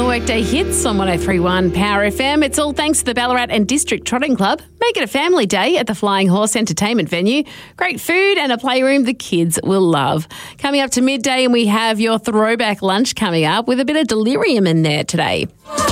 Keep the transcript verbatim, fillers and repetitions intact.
Workday Hits on one oh three point one Power F M. It's all thanks to the Ballarat and District Trotting Club. Make it a family day at the Flying Horse Entertainment Venue. Great food and a playroom the kids will love. Coming up to midday, and we have your throwback lunch coming up with a bit of delirium in there today.